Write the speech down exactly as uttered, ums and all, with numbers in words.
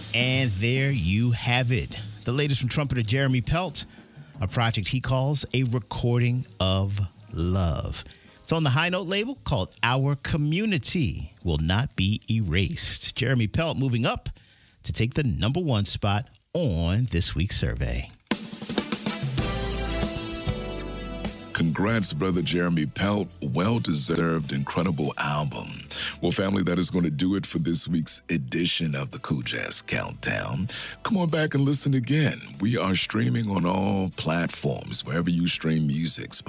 And there you have it. The latest from trumpeter Jeremy Pelt, a project he calls A Recording of Love. It's on the High Note label called Our Community Will Not Be Erased. Jeremy Pelt moving up to take the number one spot on this week's survey. Congrats, brother Jeremy Pelt. Well-deserved, incredible album. Well, family, that is going to do it for this week's edition of the Cool Jazz Countdown. Come on back and listen again. We are streaming on all platforms, wherever you stream music.